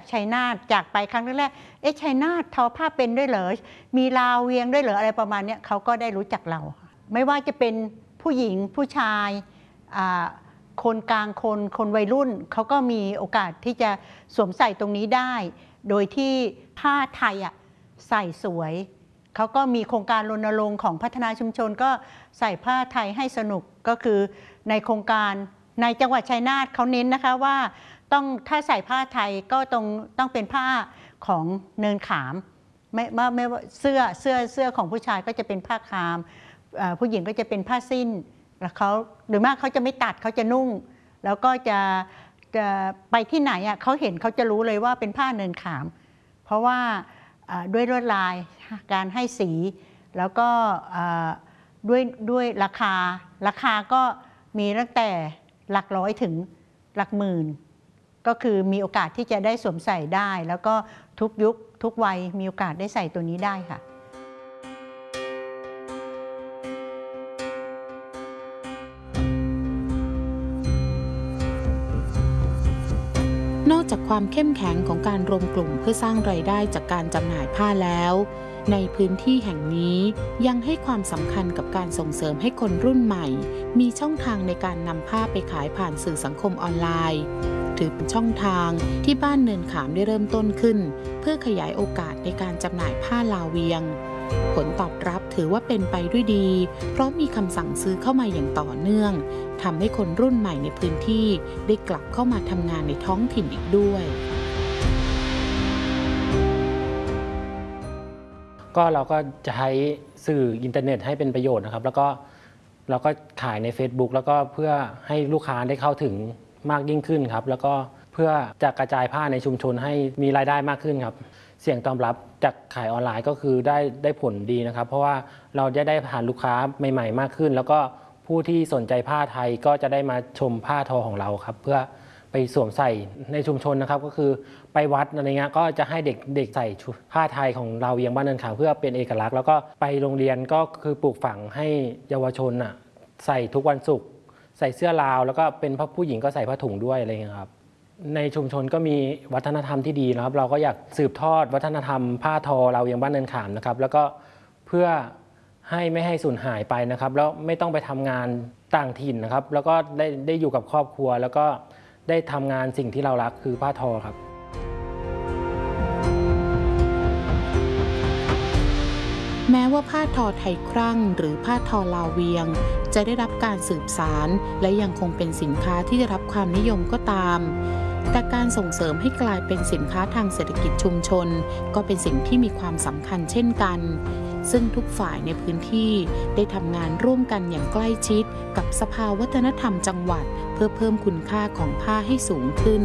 ชัยนาทจากไปครั้งแรกชัยนาททอผ้าเป็นด้วยเหรอมีลาวเวียงด้วยเหรออะไรประมาณนี้เขาก็ได้รู้จักเราไม่ว่าจะเป็นผู้หญิงผู้ชายคนกลางคนวัยรุ่นเขาก็มีโอกาสที่จะสวมใส่ตรงนี้ได้โดยที่ผ้าไทยใส่สวยเขาก็มีโครงการรณรงค์ของพัฒนาชุมชนก็ใส่ผ้าไทยให้สนุกก็คือในโครงการในจังหวัดชัยนาทเขาเน้นนะคะว่าถ้าใส่ผ้าไทยก็ต้องเป็นผ้าของเนินขามไม่ว่าเสื้อของผู้ชายก็จะเป็นผ้าคามผู้หญิงก็จะเป็นผ้าสิ้นแล้วเขาหรือมากเขาจะไม่ตัดเขาจะนุ่งแล้วก็จะไปที่ไหนเขาเห็นเขาจะรู้เลยว่าเป็นผ้าเนินขามเพราะว่าด้วยลวดลายการให้สีแล้วก็ด้วยราคาก็มีตั้งแต่หลักร้อยถึงหลักหมื่นก็คือมีโอกาสที่จะได้สวมใส่ได้แล้วก็ทุกยุคทุกวัยมีโอกาสได้ใส่ตัวนี้ได้ค่ะนอกจากความเข้มแข็งของการรวมกลุ่มเพื่อสร้างรายได้จากการจำหน่ายผ้าแล้วในพื้นที่แห่งนี้ยังให้ความสำคัญกับการส่งเสริมให้คนรุ่นใหม่มีช่องทางในการนำผ้าไปขายผ่านสื่อสังคมออนไลน์ถือเป็นช่องทางที่บ้านเนินขามได้เริ่มต้นขึ้นเพื่อขยายโอกาสในการจำหน่ายผ้าลาเวียงผลตอบรับถือว่าเป็นไปด้วยดีเพราะมีคำสั่งซื้อเข้ามาอย่างต่อเนื่องทำให้คนรุ่นใหม่ในพื้นที่ได้กลับเข้ามาทำงานในท้องถิ่นอีกด้วยก็เราก็จะใช้สื่ออินเทอร์เน็ตให้เป็นประโยชน์นะครับแล้วก็เราก็ขายใน Facebook แล้วก็เพื่อให้ลูกค้าได้เข้าถึงมากยิ่งขึ้นครับแล้วก็เพื่อจะกระจายผ้าในชุมชนให้มีรายได้มากขึ้นครับเสียงตอบรับจากขายออนไลน์ก็คือได้ผลดีนะครับเพราะว่าเราจะได้ผ่านลูกค้าใหม่ๆมากขึ้นแล้วก็ผู้ที่สนใจผ้าไทยก็จะได้มาชมผ้าทอของเราครับเพื่อไปสวมใส่ในชุมชนนะครับก็คือไปวัดอะไรเงี้ยก็จะให้เด็กใส่ผ้าไทยของเราเวียงบ้านเนินขามเพื่อเป็นเอกลักษณ์แล้วก็ไปโรงเรียนก็คือปลูกฝังให้เยาวชนใส่ทุกวันศุกร์ใส่เสื้อลาวแล้วก็เป็นผู้หญิงก็ใส่ผ้าถุงด้วยอะไรเงี้ยครับในชุมชนก็มีวัฒนธรรมที่ดีนะครับเราก็อยากสืบทอดวัฒนธรรมผ้าทอเราเวียงบ้านเนินขามนะครับแล้วก็เพื่อไม่ให้สูญหายไปนะครับแล้วไม่ต้องไปทำงานต่างถิ่นนะครับแล้วก็ได้อยู่กับครอบครัวแล้วก็ได้ทำงานสิ่งที่เรารักคือผ้าทอครับแม้ว่าผ้าทอไทยครั่งหรือผ้าทอลาวเวียงจะได้รับการสืบสานและยังคงเป็นสินค้าที่ได้รับความนิยมก็ตามแต่การส่งเสริมให้กลายเป็นสินค้าทางเศรษฐกิจชุมชนก็เป็นสิ่งที่มีความสำคัญเช่นกันซึ่งทุกฝ่ายในพื้นที่ได้ทำงานร่วมกันอย่างใกล้ชิดกับสภาวัฒนธรรมจังหวัดเพื่อเพิ่มคุณค่าของผ้าให้สูงขึ้น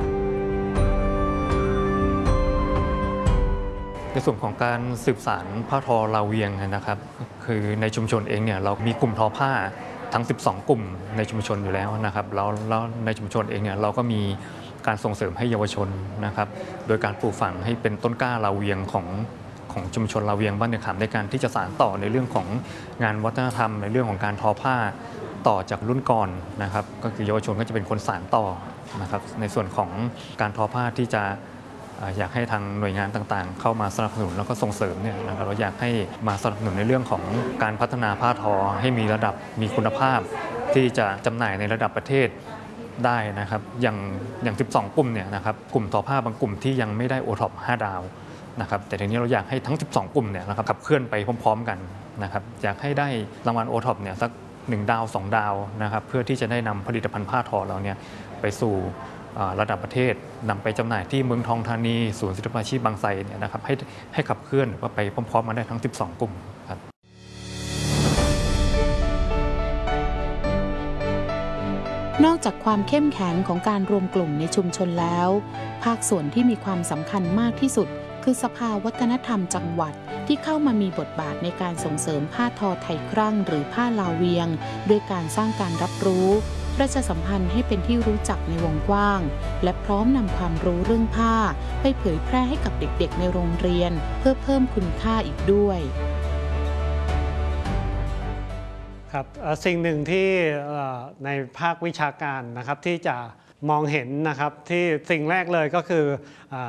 ในส่วนของการสืบสานผ้าทอลาวเวียงนะครับคือในชุมชนเองเนี่ยเรามีกลุ่มทอผ้าทั้ง12กลุ่มในชุมชนอยู่แล้วนะครับแล้วในชุมชนเองเนี่ยเราก็มีการส่งเสริมให้เยาวชนนะครับโดยการปลูกฝังให้เป็นต้นกล้าลาวเวียงของชุมชนลาวเวียงบ้านเนินขามในการที่จะสานต่อในเรื่องของงานวัฒนธรรมในเรื่องของการทอผ้าต่อจากรุ่นก่อนนะครับก็คือเยาวชนก็จะเป็นคนสานต่อนะครับในส่วนของการทอผ้าที่จะอยากให้ทางหน่วยงานต่างๆเข้ามาสนับสนุนแล้วก็ส่งเสริมเนี่ยนะครับเราอยากให้มาสนับสนุนในเรื่องของการพัฒนาผ้าทอให้มีระดับมีคุณภาพที่จะจำหน่ายในระดับประเทศได้นะครับอย่าง12กลุ่มเนี่ยนะครับกลุ่มทอผ้าบางกลุ่มที่ยังไม่ได้โอท็อป5ดาวนะครับแต่ทีนี้เราอยากให้ทั้ง12กลุ่มเนี่ยนะครับขับเคลื่อนไปพร้อมๆกันนะครับอยากให้ได้รางวัลโอท็อปเนี่ยสัก1ดาว2ดาวนะครับเพื่อที่จะได้นำผลิตภัณฑ์ผ้าทอเราเนี่ยไปสู่ระดับประเทศนำไปจำหน่ายที่เมืองทองธานีศูนย์ศิลปาชีพบางไทรเนี่ยนะครับให้ขับเคลื่อนว่าไปพร้อมๆกันได้ทั้ง12กลุ่มครับนอกจากความเข้มแข็งของการรวมกลุ่มในชุมชนแล้วภาคส่วนที่มีความสำคัญมากที่สุดคือสภาวัฒนธรรมจังหวัดที่เข้ามามีบทบาทในการส่งเสริมผ้าทอไทยครั่งหรือผ้าลาวเวียงด้วยการสร้างการรับรู้ประชาสัมพันธ์ให้เป็นที่รู้จักในวงกว้างและพร้อมนำความรู้เรื่องผ้าไปเผยแพร่ให้กับเด็กๆในโรงเรียนเพื่อเพิ่มคุณค่าอีกด้วยครับสิ่งหนึ่งที่ในภาควิชาการนะครับที่จะมองเห็นนะครับที่สิ่งแรกเลยก็คือ